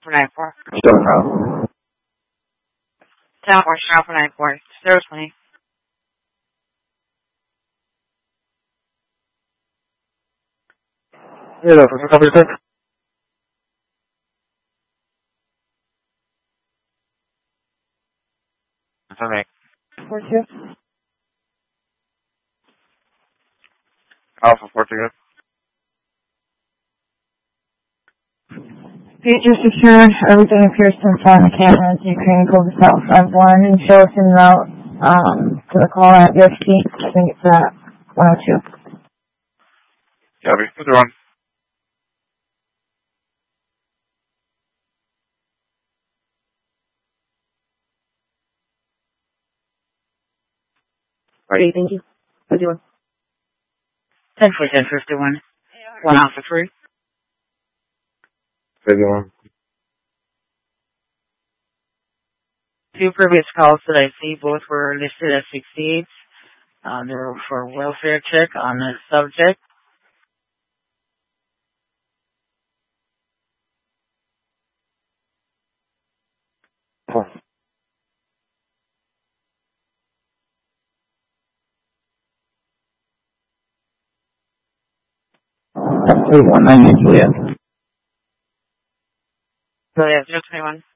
for 9-4. Still no. 10-4, shop for 9-4. 0-20. Yeah, for copy check. Okay. 4-2. Alpha 4-2. Feature secure. Everything appears to inform the cameras. You can pull this out 5-1 and show us in route to the call at your seat. I think it's at 102. Copy. Put it on. Ready, thank you. 51. 10-4, 10-51. 1 Alpha 3. 51. 2 previous calls that I see, both were listed as 68s. They were for welfare check on the subject. That's 190, Juliet. So yeah, 0-21.